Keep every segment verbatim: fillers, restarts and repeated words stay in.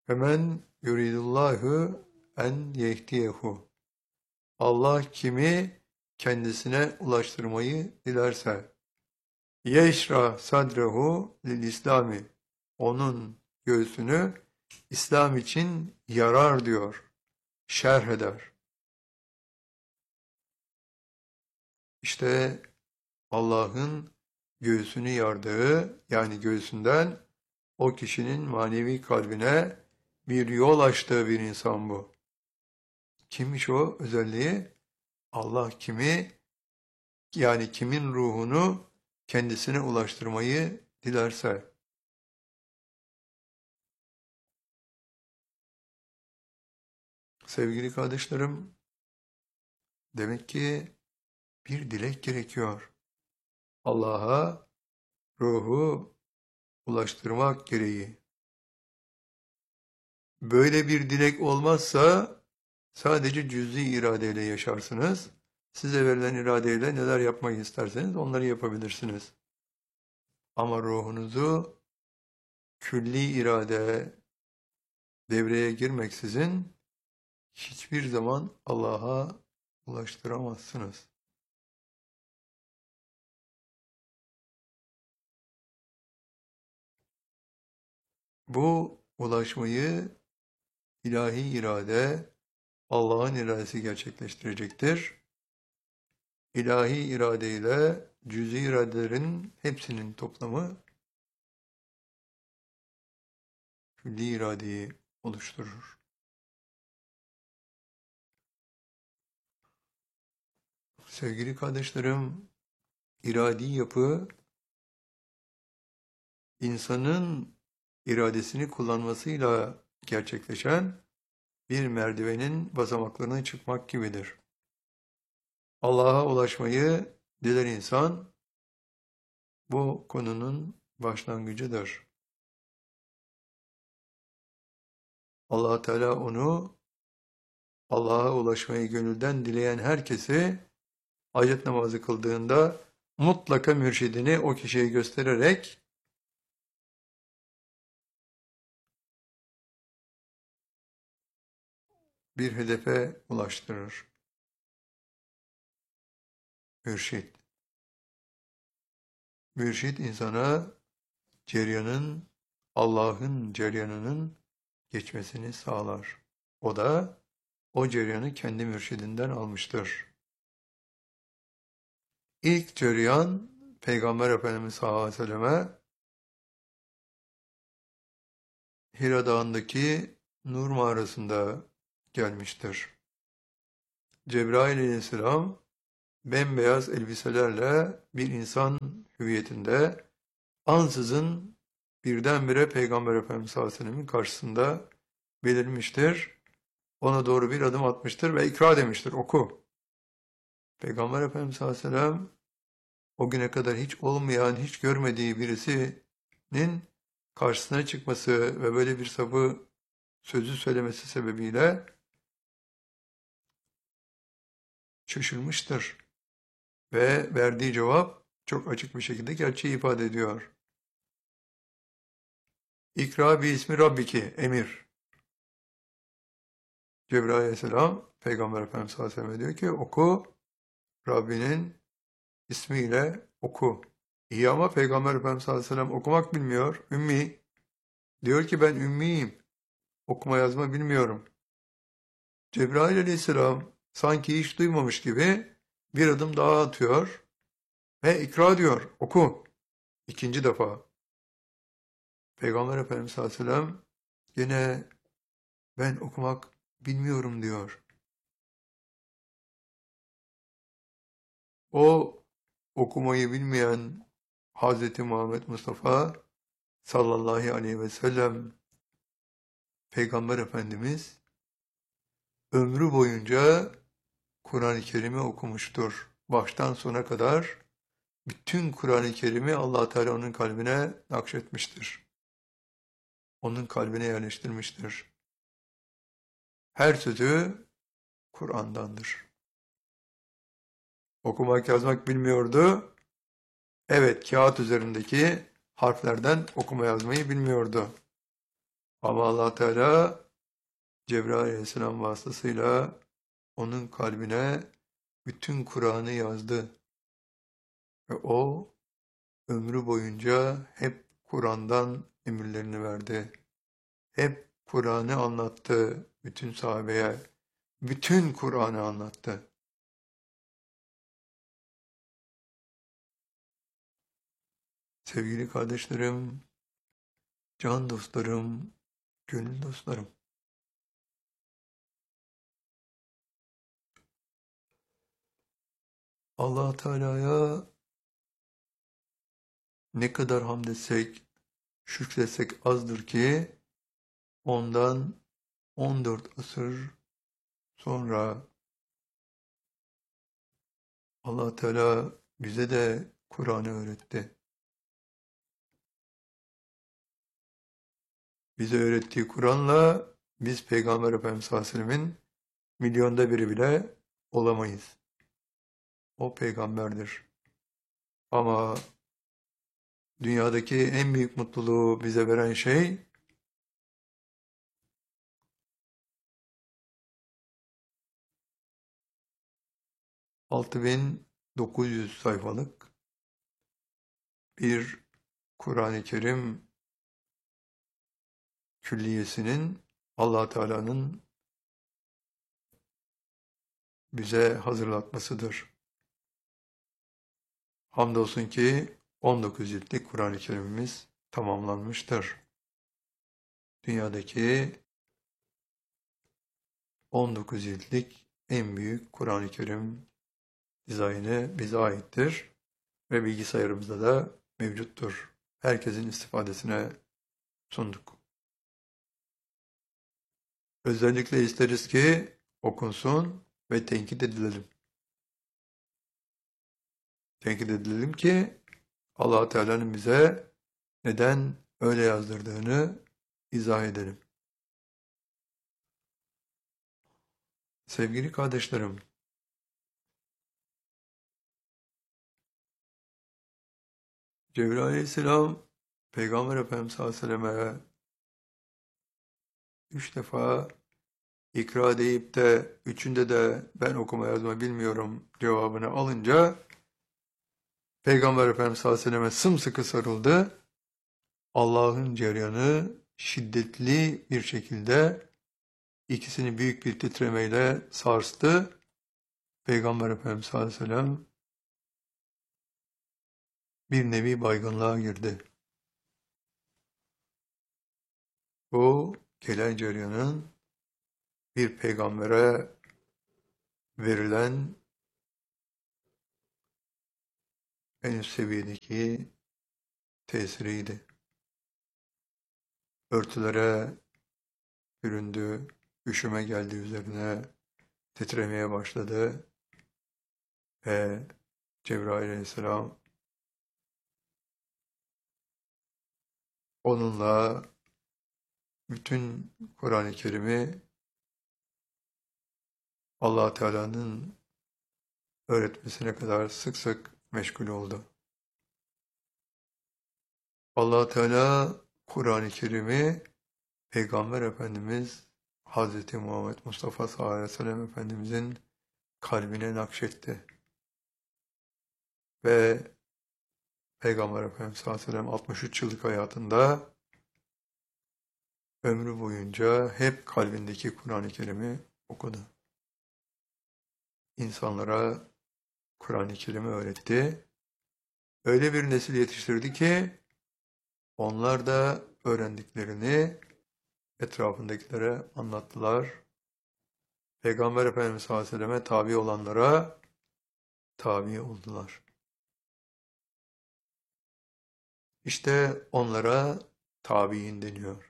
Femen yuridullahu en yehdiyehu. Allah kimi kendisine ulaştırmayı dilerse. Yeşra sadrehu lil İslami. Onun göğsünü İslam için yarar diyor. Şerh eder. İşte Allah'ın göğsünü yardığı, yani göğsünden o kişinin manevi kalbine bir yol açtığı bir insan bu. Kimmiş o özelliği? Allah kimi, yani kimin ruhunu kendisine ulaştırmayı dilerse. Sevgili kardeşlerim, demek ki bir dilek gerekiyor. Allah'a ruhu ulaştırmak gereği. Böyle bir dilek olmazsa sadece cüz'i iradeyle yaşarsınız. Size verilen iradeyle neler yapmayı isterseniz onları yapabilirsiniz. Ama ruhunuzu külli irade devreye girmeksizin hiçbir zaman Allah'a ulaştıramazsınız. Bu ulaşmayı ilahi irade, Allah'ın iradesi gerçekleştirecektir. İlahi irade ile cüz'i iradelerin hepsinin toplamı külli iradeyi oluşturur. Sevgili kardeşlerim, iradi yapı, insanın iradesini kullanmasıyla gerçekleşen bir merdivenin basamaklarına çıkmak gibidir. Allah'a ulaşmayı diler insan, bu konunun başlangıcıdır. Allah Teala onu, Allah'a ulaşmayı gönülden dileyen herkesi hacet namazı kıldığında mutlaka mürşidini o kişiye göstererek bir hedefe ulaştırır. Mürşid. Mürşid insana ceryanın, Allah'ın ceryanının geçmesini sağlar. O da o ceryanı kendi mürşidinden almıştır. İlk ceryan Peygamber Efendimiz sallallahu aleyhi ve selleme Hira Dağı'ndaki Nur mağarasında gelmiştir. Cebrail aleyhisselam bembeyaz elbiselerle bir insan hüviyetinde ansızın birdenbire Peygamber Efendimiz sallallahu aleyhi ve sellemin karşısında belirmiştir. Ona doğru bir adım atmıştır ve ikra demiştir, oku. Peygamber Efendimiz sallallahu aleyhi ve sellem o güne kadar hiç olmayan, hiç görmediği birisinin karşısına çıkması ve böyle bir sapı sözü söylemesi sebebiyle şaşırmıştır. Ve verdiği cevap çok açık bir şekilde gerçeği ifade ediyor. İkra bi ismi Rabbiki, emir. Cebrail aleyhisselam Peygamber Efendimiz sallallahu aleyhi ve sellem diyor ki oku, Rabbinin ismiyle oku. İyi ama Peygamber Efendimiz sallallahu aleyhi ve sellem okumak bilmiyor, ümmi. Diyor ki ben ümmiyim, okuma yazma bilmiyorum. Cebrail aleyhisselam sanki hiç duymamış gibi bir adım daha atıyor ve ikra diyor, oku. İkinci defa. Peygamber Efendimiz sallallahu aleyhi ve sellem yine ben okumak bilmiyorum diyor. O okumayı bilmeyen Hazreti Muhammed Mustafa sallallahu aleyhi ve sellem Peygamber Efendimiz ömrü boyunca Kur'an-ı Kerim'i okumuştur. Baştan sona kadar bütün Kur'an-ı Kerim'i Allah Teala onun kalbine nakşetmiştir. Onun kalbine yerleştirmiştir. Her sözü Kur'an'dandır. Okumak yazmak bilmiyordu. Evet, kağıt üzerindeki harflerden okuma yazmayı bilmiyordu. Ama Allah Teala Cebrail Aleyhisselam vasıtasıyla onun kalbine bütün Kur'an'ı yazdı. Ve o ömrü boyunca hep Kur'an'dan emirlerini verdi. Hep Kur'an'ı anlattı bütün sahabeye. Bütün Kur'an'ı anlattı. Sevgili kardeşlerim, can dostlarım, gönül dostlarım. Allah Teala'ya ne kadar hamd etsek, şükretsek azdır ki ondan on dört asır sonra Allah Teala bize de Kur'an'ı öğretti. Bize öğrettiği Kur'an'la biz Peygamber Efendimiz sallallahu aleyhi ve sellemin milyonda biri bile olamayız. O peygamberdir. Ama dünyadaki en büyük mutluluğu bize veren şey altı bin dokuz yüz sayfalık bir Kur'an-ı Kerim külliyesinin Allah Teala'nın bize hazırlatmasıdır. Hamdolsun ki on dokuz ciltlik Kur'an-ı Kerim'imiz tamamlanmıştır. Dünyadaki on dokuz ciltlik en büyük Kur'an-ı Kerim dizaynı bize aittir ve bilgisayarımızda da mevcuttur. Herkesin istifadesine sunduk. Özellikle isteriz ki okunsun ve tenkit edilelim. Tenkit edilelim ki Allah Teala'nın bize neden öyle yazdırdığını izah edelim. Sevgili kardeşlerim, Cebrail Aleyhisselam Peygamber Efendimiz sallallahu aleyhi ve selleme üç defa ikra deyip de üçünde de ben okuma yazma bilmiyorum cevabını alınca Peygamber Efendimiz sallallahu aleyhi ve selleme sımsıkı sarıldı. Allah'ın cereyanı şiddetli bir şekilde ikisini büyük bir titremeyle sarstı. Peygamber Efendimiz sallallahu aleyhi ve sellem bir nevi baygınlığa girdi. Bu gelen cereyanın bir peygambere verilen en üst seviyedeki tesiriydi. Örtülere büründü, üşüme geldi üzerine, titremeye başladı ve Cebrail Aleyhisselam onunla bütün Kur'an-ı Kerim'i Allah Teala'nın öğretmesine kadar sık sık meşgul oldu. Allah Teala Kur'an-ı Kerim'i Peygamber Efendimiz Hazreti Muhammed Mustafa sallallahu aleyhi ve sellem Efendimizin kalbine nakşetti. Ve Peygamber Efendimiz sallallahu aleyhi ve sellem altmış üç yıllık hayatında ömrü boyunca hep kalbindeki Kur'an-ı Kerim'i okudu. İnsanlara Kur'an-ı Kerim'i öğretti. Öyle bir nesil yetiştirdi ki onlar da öğrendiklerini etrafındakilere anlattılar. Peygamber Efendimiz sallallahu aleyhi ve selleme tabi olanlara tabi oldular. İşte onlara tabiin deniyor.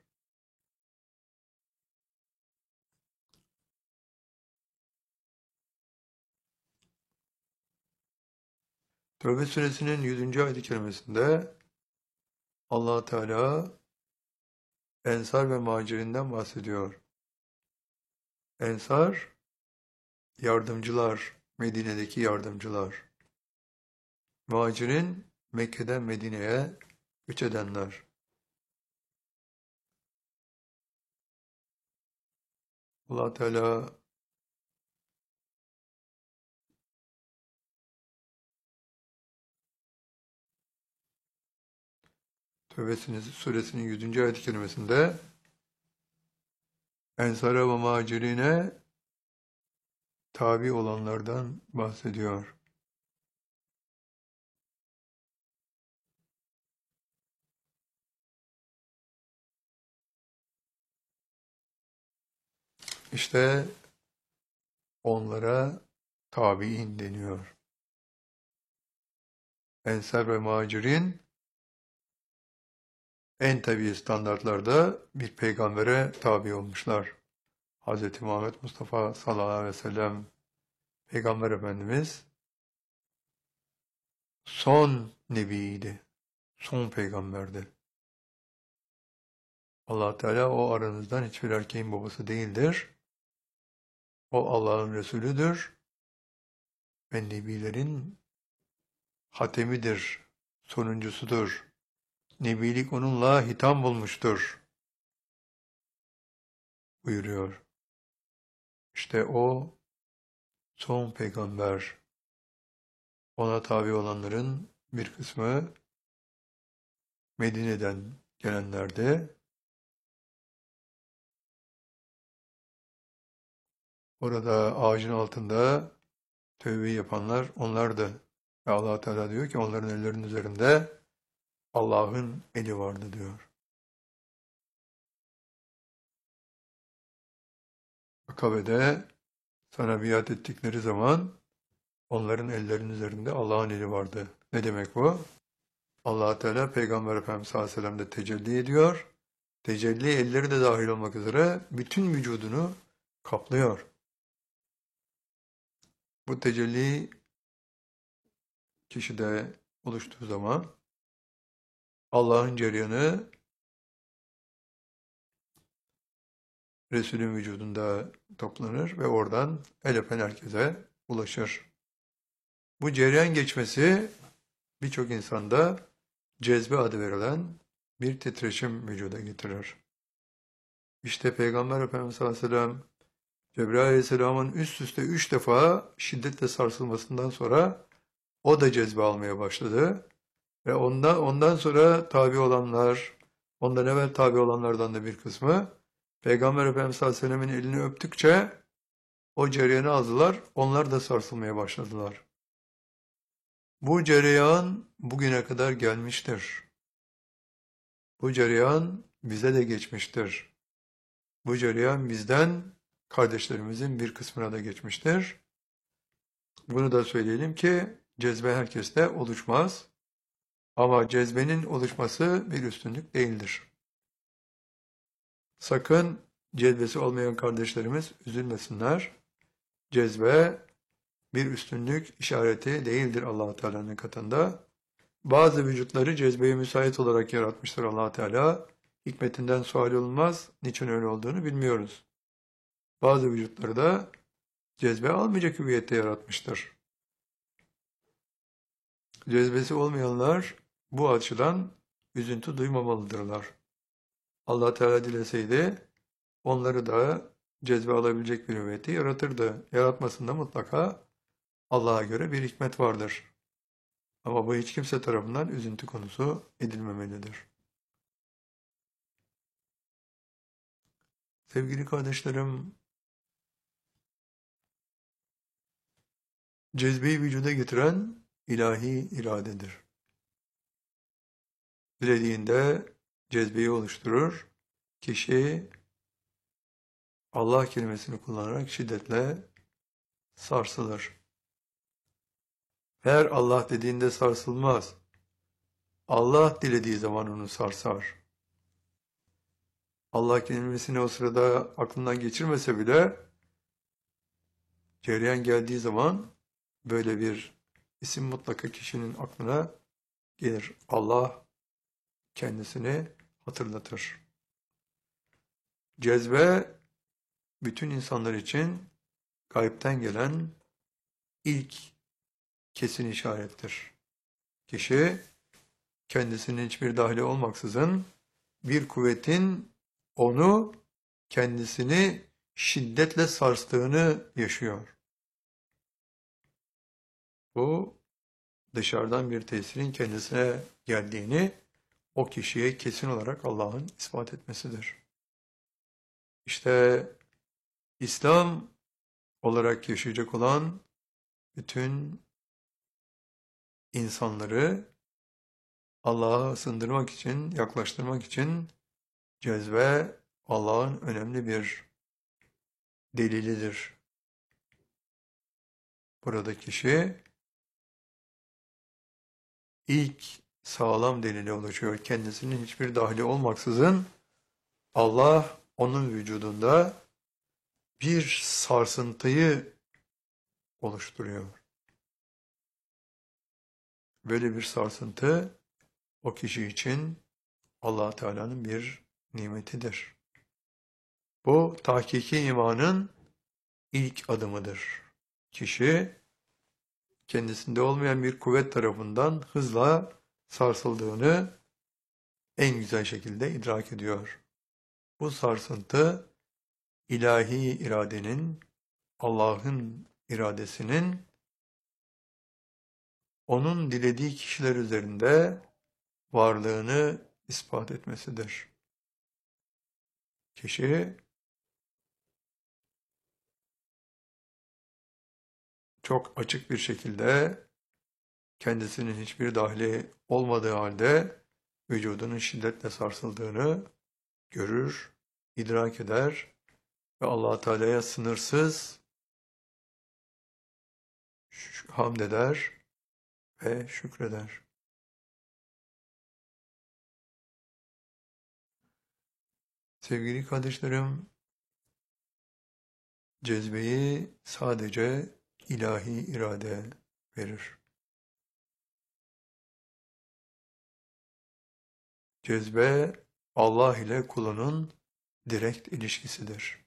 Tevbe suresinin yüzüncü ayet-i kerimesinde Allah Teala Ensar ve Muhacirinden bahsediyor. Ensar, yardımcılar, Medine'deki yardımcılar. Muhacirin, Mekke'den Medine'ye göç edenler. Allah Teala Tevbe suresinin yüzüncü ayet-i kerimesinde Ensara ve Muhacirine tabi olanlardan bahsediyor. İşte onlara tabi'in deniyor. Ensar ve Muhacirin en tabii standartlarda bir peygambere tabi olmuşlar. Hz. Muhammed Mustafa sallallahu aleyhi ve sellem Peygamber Efendimiz son nebiydi, son peygamberdi. Allah Teala o aranızdan hiçbir erkeğin babası değildir. O Allah'ın Resulüdür ve nebilerin hatemidir, sonuncusudur. Nebilik onunla hitam bulmuştur buyuruyor. İşte o son peygamber. Ona tabi olanların bir kısmı Medine'den gelenlerdi. Orada ağacın altında tövbe yapanlar onlardı. Ve Allah Teala diyor ki onların ellerinin üzerinde Allah'ın eli vardı diyor. Akabe'de sana biat ettikleri zaman onların ellerinin üzerinde Allah'ın eli vardı. Ne demek bu? Allah Teala Peygamber Efendimiz sallallahu aleyhi ve sellem'de tecelli ediyor. Tecelli elleri de dahil olmak üzere bütün vücudunu kaplıyor. Bu tecelli kişide oluştuğu zaman Allah'ın cereyanı Resulün vücudunda toplanır ve oradan el öpen herkese ulaşır. Bu cereyan geçmesi birçok insanda cezbe adı verilen bir titreşim vücuda getirir. İşte Peygamber Efendimiz sallallahu aleyhi ve sellem Cebrail aleyhisselamın üst üste üç defa şiddetle sarsılmasından sonra o da cezbe almaya başladı. Ve ondan, ondan sonra tabi olanlar, ondan evvel tabi olanlardan da bir kısmı Peygamber Efendimiz sallallahu aleyhi ve sellem'in elini öptükçe o cereyanı aldılar, onlar da sarsılmaya başladılar. Bu cereyan bugüne kadar gelmiştir. Bu cereyan bize de geçmiştir. Bu cereyan bizden kardeşlerimizin bir kısmına da geçmiştir. Bunu da söyleyelim ki cezbe herkeste oluşmaz. Ama cezbenin oluşması bir üstünlük değildir. Sakın cezbesi olmayan kardeşlerimiz üzülmesinler. Cezbe bir üstünlük işareti değildir Allah Teala'nın katında. Bazı vücutları cezbeye müsait olarak yaratmıştır Allah Teala. Hikmetinden sual olunmaz. Niçin öyle olduğunu bilmiyoruz. Bazı vücutları da cezbe almayacak hüviyette yaratmıştır. Cezbesi olmayanlar bu açıdan üzüntü duymamalıdırlar. Allah Teala dileseydi onları da cezbe alabilecek bir hüviyeti yaratırdı. Yaratmasında mutlaka Allah'a göre bir hikmet vardır. Ama bu hiç kimse tarafından üzüntü konusu edilmemelidir. Sevgili kardeşlerim, cezbeyi vücuda getiren ilahi iradedir. Dilediğinde cezbeyi oluşturur. Kişi Allah kelimesini kullanarak şiddetle sarsılır. Her Allah dediğinde sarsılmaz. Allah dilediği zaman onu sarsar. Allah kelimesini o sırada aklından geçirmese bile cereyan geldiği zaman böyle bir isim mutlaka kişinin aklına gelir. Allah kendisini hatırlatır. Cezbe bütün insanlar için gaybten gelen ilk kesin işarettir. Kişi kendisinin hiçbir dahili olmaksızın bir kuvvetin onu kendisini şiddetle sarstığını yaşıyor. Bu dışarıdan bir tesirin kendisine geldiğini o kişiye kesin olarak Allah'ın ispat etmesidir. İşte İslam olarak yaşayacak olan bütün insanları Allah'a ısındırmak için, yaklaştırmak için cezbe Allah'ın önemli bir delilidir. Burada kişi ilk sağlam delile ulaşıyor. Kendisinin hiçbir dahli olmaksızın Allah onun vücudunda bir sarsıntıyı oluşturuyor. Böyle bir sarsıntı o kişi için Allah Teala'nın bir nimetidir. Bu tahkiki imanın ilk adımıdır. Kişi kendisinde olmayan bir kuvvet tarafından hızla sarsıldığını en güzel şekilde idrak ediyor. Bu sarsıntı ilahi iradenin, Allah'ın iradesinin onun dilediği kişiler üzerinde varlığını ispat etmesidir. Kişi çok açık bir şekilde kendisinin hiçbir dahli olmadığı halde vücudunun şiddetle sarsıldığını görür, idrak eder ve Allah Teala'ya sınırsız hamd eder ve şükreder. Sevgili kardeşlerim, cezbeyi sadece ilahi irade verir. Cezbe Allah ile kulunun direkt ilişkisidir.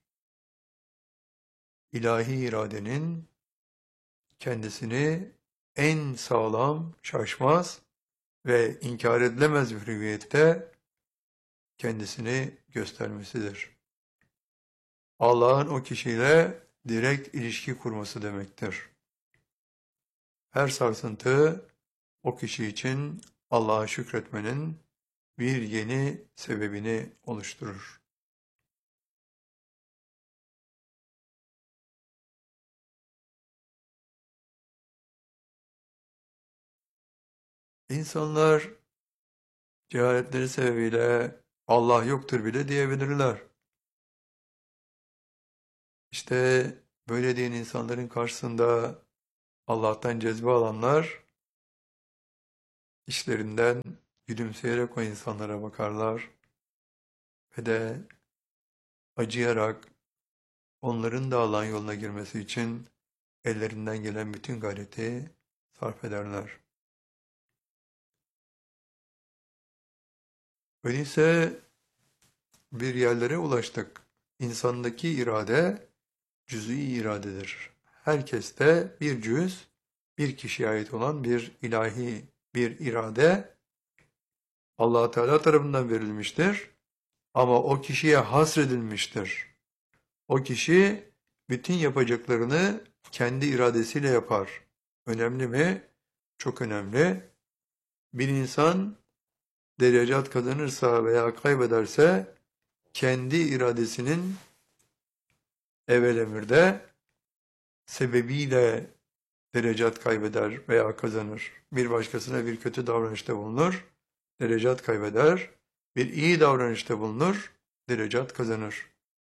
İlahi iradenin kendisini en sağlam, şaşmaz ve inkar edilemez bir hüviyette kendisini göstermesidir. Allah'ın o kişiyle direkt ilişki kurması demektir. Her sarsıntı o kişi için Allah'a şükretmenin bir yeni sebebini oluşturur. İnsanlar cehaletleri sebebiyle Allah yoktur bile diyebilirler. İşte böyle diyen insanların karşısında Allah'tan cezbe alanlar işlerinden gülümseyerek o insanlara bakarlar ve de acıyarak onların da Allah'ın yoluna girmesi için ellerinden gelen bütün gayreti sarf ederler. Öyleyse bir yerlere ulaştık. İnsandaki irade cüz'i iradedir. Herkeste bir cüz, bir kişiye ait olan bir ilahi bir irade Allah Teala tarafından verilmiştir. Ama o kişiye hasredilmiştir. O kişi bütün yapacaklarını kendi iradesiyle yapar. Önemli mi? Çok önemli. Bir insan derecat kazanırsa veya kaybederse kendi iradesinin evvel emirde sebebiyle derecat kaybeder veya kazanır. Bir başkasına bir kötü davranışta bulunur, derecat kaybeder. Bir iyi davranışta bulunur, derecat kazanır.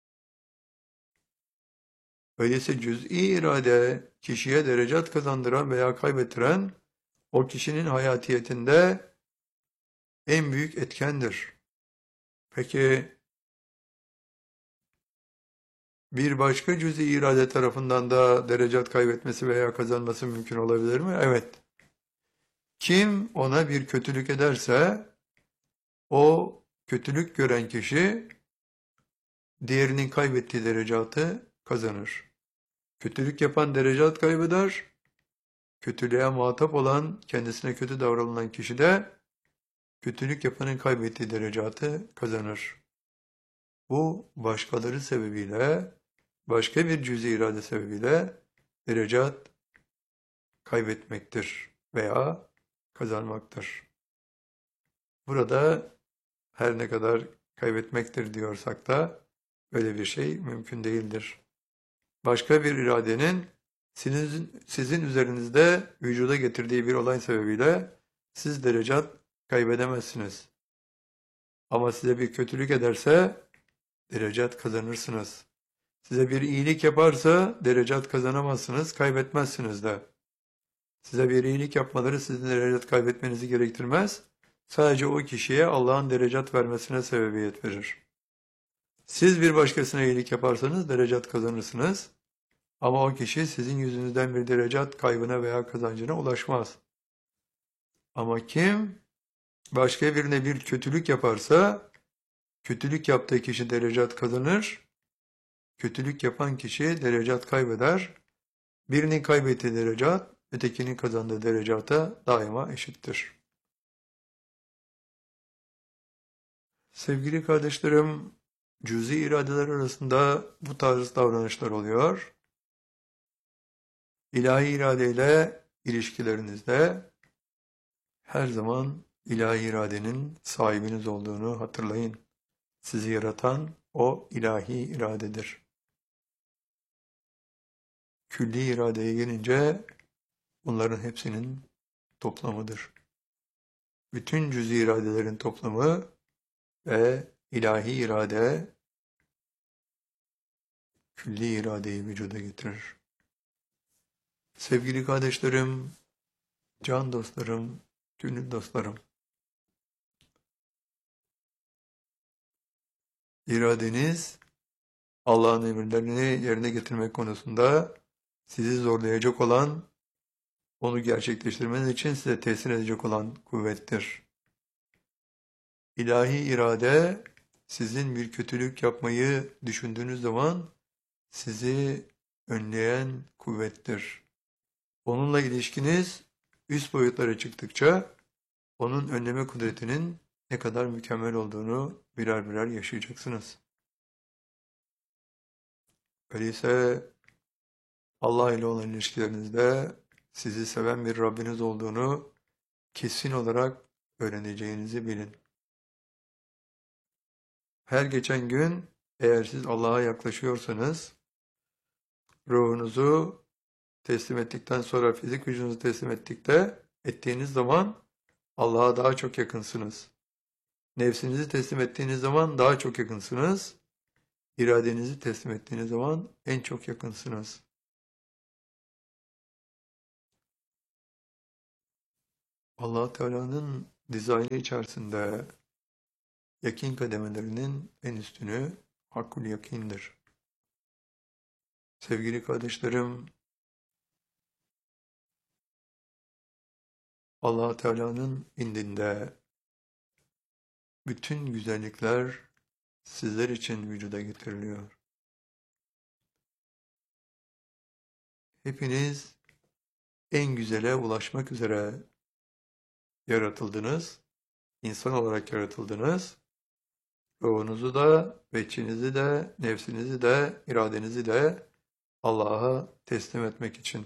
Öyleyse cüz'i irade kişiye derecat kazandıran veya kaybettiren o kişinin hayatiyetinde en büyük etkendir. Peki bir başka cüz'i irade tarafından da derecat kaybetmesi veya kazanması mümkün olabilir mi? Evet. Kim ona bir kötülük ederse o kötülük gören kişi diğerinin kaybettiği derecatı kazanır. Kötülük yapan derecat kaybeder, kötülüğe muhatap olan, kendisine kötü davranılan kişi de kötülük yapanın kaybettiği derecatı kazanır. Bu başkaları sebebiyle başka bir cüz-i irade sebebiyle derecat kaybetmektir veya kazanmaktır. Burada her ne kadar kaybetmektir diyorsak da böyle bir şey mümkün değildir. Başka bir iradenin sizin, sizin üzerinizde vücuda getirdiği bir olay sebebiyle siz derecat kaybedemezsiniz. Ama size bir kötülük ederse derecat kazanırsınız. Size bir iyilik yaparsa derecat kazanamazsınız, kaybetmezsiniz de. Size bir iyilik yapmaları sizin derecat kaybetmenizi gerektirmez. Sadece o kişiye Allah'ın derecat vermesine sebebiyet verir. Siz bir başkasına iyilik yaparsanız derecat kazanırsınız. Ama o kişi sizin yüzünüzden bir derecat kaybına veya kazancına ulaşmaz. Ama kim başka birine bir kötülük yaparsa, kötülük yaptığı kişi derecat kazanır, kötülük yapan kişi derecat kaybeder. Birinin kaybettiği derecat, ötekinin kazandığı derecata daima eşittir. Sevgili kardeşlerim, cüz-i iradeler arasında bu tarz davranışlar oluyor. İlahi iradeyle ilişkilerinizde her zaman ilahi iradenin sahibiniz olduğunu hatırlayın. Sizi yaratan o ilahi iradedir. Külli iradeye gelince bunların hepsinin toplamıdır. Bütün cüz-i iradelerin toplamı ve ilahi irade külli iradeyi vücuda getirir. Sevgili kardeşlerim, can dostlarım, gönül dostlarım, iradeniz Allah'ın emirlerini yerine getirmek konusunda sizi zorlayacak olan, onu gerçekleştirmeniz için size tesir edecek olan kuvvettir. İlahi irade sizin bir kötülük yapmayı düşündüğünüz zaman sizi önleyen kuvvettir. Onunla ilişkiniz üst boyutlara çıktıkça onun önleme kudretinin ne kadar mükemmel olduğunu birer birer yaşayacaksınız. Öyleyse Allah ile olan ilişkilerinizde sizi seven bir Rabbiniz olduğunu kesin olarak öğreneceğinizi bilin. Her geçen gün eğer siz Allah'a yaklaşıyorsanız, ruhunuzu teslim ettikten sonra fizik vücudunuzu teslim ettikte, ettiğiniz zaman Allah'a daha çok yakınsınız. Nefsinizi teslim ettiğiniz zaman daha çok yakınsınız. İradenizi teslim ettiğiniz zaman en çok yakınsınız. Allah Teala'nın dizaynı içerisinde yakin kademelerinin en üstünü hakkul yakindir. Sevgili kardeşlerim, Allah Teala'nın indinde bütün güzellikler sizler için vücuda getiriliyor. Hepiniz en güzele ulaşmak üzere yaratıldınız, insan olarak yaratıldınız. Ruhunuzu da, veçinizi de, nefsinizi de, iradenizi de Allah'a teslim etmek için.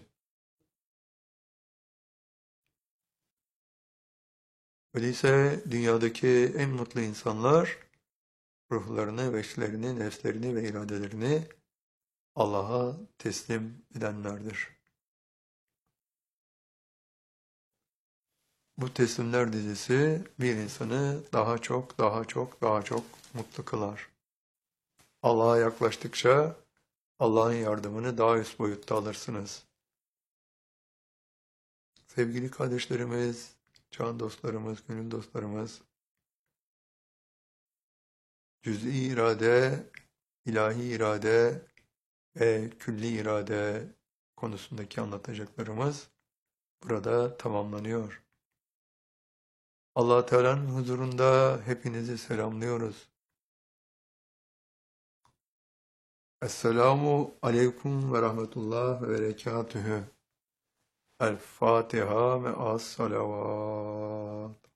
Öyleyse dünyadaki en mutlu insanlar ruhlarını, veçlerini, nefslerini ve iradelerini Allah'a teslim edenlerdir. Bu teslimler dizisi bir insanı daha çok, daha çok, daha çok mutlu kılar. Allah'a yaklaştıkça Allah'ın yardımını daha üst boyutta alırsınız. Sevgili kardeşlerimiz, can dostlarımız, gönül dostlarımız, cüz-i irade, ilahi irade ve külli irade konusundaki anlatacaklarımız burada tamamlanıyor. Allah Teala'nın huzurunda hepinizi selamlıyoruz. Esselamu aleyküm ve rahmetullah ve berekatühü. El Fatiha ve as salavat.